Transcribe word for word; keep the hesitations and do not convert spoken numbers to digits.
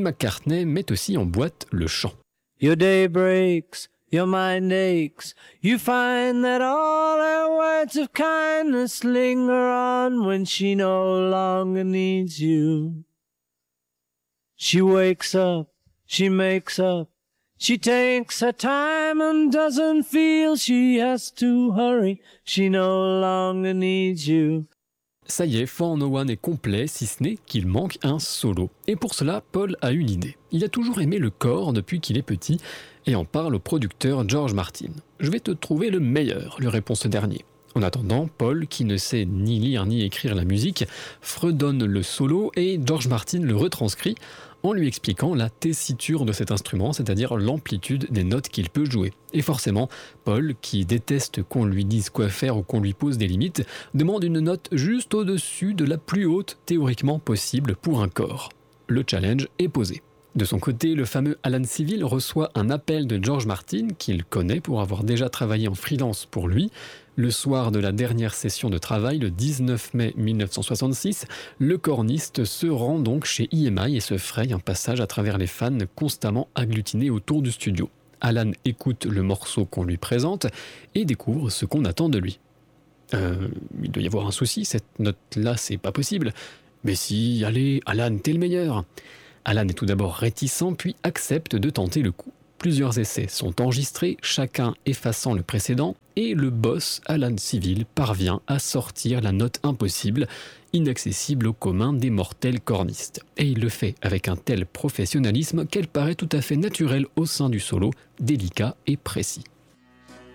McCartney met aussi en boîte le chant. Your day breaks, your mind aches, you find that all her words of kindness linger on when she no longer needs you. She wakes up, she makes up, she takes her time and doesn't feel she has to hurry, she no longer needs you. Ça y est, For No One est complet, si ce n'est qu'il manque un solo. Et pour cela, Paul a une idée. Il a toujours aimé le corps depuis qu'il est petit et en parle au producteur George Martin. « Je vais te trouver le meilleur », lui répond ce dernier. En attendant, Paul, qui ne sait ni lire ni écrire la musique, fredonne le solo et George Martin le retranscrit en lui expliquant la tessiture de cet instrument, c'est-à-dire l'amplitude des notes qu'il peut jouer. Et forcément, Paul, qui déteste qu'on lui dise quoi faire ou qu'on lui pose des limites, demande une note juste au-dessus de la plus haute théoriquement possible pour un corps. Le challenge est posé. De son côté, le fameux Alan Civil reçoit un appel de George Martin, qu'il connaît pour avoir déjà travaillé en freelance pour lui. Le soir de la dernière session de travail, le dix-neuf mai mille neuf cent soixante-six, le corniste se rend donc chez E M I et se fraye un passage à travers les fans constamment agglutinés autour du studio. Alan écoute le morceau qu'on lui présente et découvre ce qu'on attend de lui. Euh, il doit y avoir un souci, cette note-là, c'est pas possible. Mais si, allez, Alan, t'es le meilleur. Alan est tout d'abord réticent, puis accepte de tenter le coup. Plusieurs essais sont enregistrés, chacun effaçant le précédent, et le boss, Alan Civil, parvient à sortir la note impossible, inaccessible au commun des mortels cornistes. Et il le fait avec un tel professionnalisme qu'elle paraît tout à fait naturelle au sein du solo, délicat et précis.